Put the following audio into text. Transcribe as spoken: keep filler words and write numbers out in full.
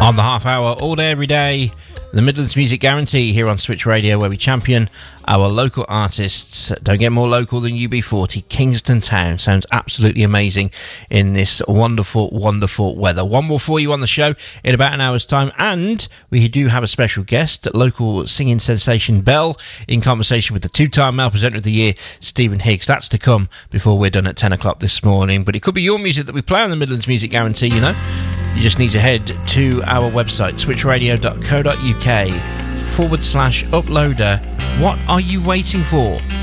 On the half hour, all day, every day, the Midlands Music Guarantee here on Switch Radio, where we champion our local artists. Don't get more local than U B forty. Kingston Town sounds absolutely amazing in this wonderful, wonderful weather. One more for you on the show in about an hour's time, and we do have a special guest, local singing sensation Belle, in conversation with the two-time Male Presenter of the Year, Stephen Higgs. That's to come before we're done at ten o'clock this morning, but it could be your music that we play on the Midlands Music Guarantee, you know. You just need to head to our website, switchradio.co.uk forward slash uploader. What are you waiting for?